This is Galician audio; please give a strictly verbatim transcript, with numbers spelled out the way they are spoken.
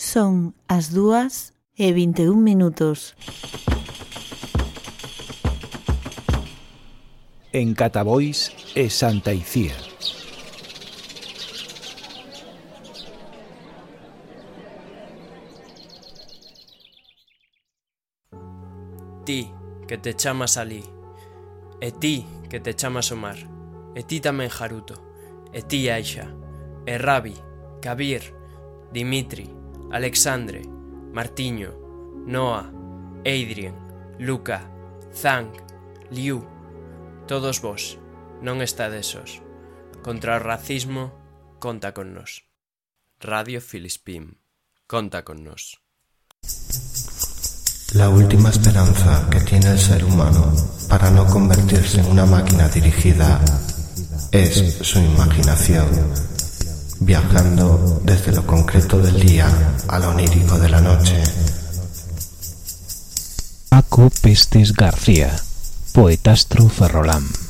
Son as dúas e vinte e un minutos. En Catabois e Santa Icía. Ti, que te chamas alí, e ti, que te chamas Omar, e ti tamén Jaruto, e ti Aixa, e Rabi, Kabir, Dimitri, Alexandre, Martiño, Noa, Adrien, Luca, Zhang, Liu, todos vos, non estades sós. Contra o racismo, conta con nós. Radio Filispín, conta con nós. La última esperanza que tiene el ser humano para no convertirse en una máquina dirigida es su imaginación, viajando desde lo concreto del día a lo onírico de la noche. Paco Pestes García, Poetastro Ferrolán.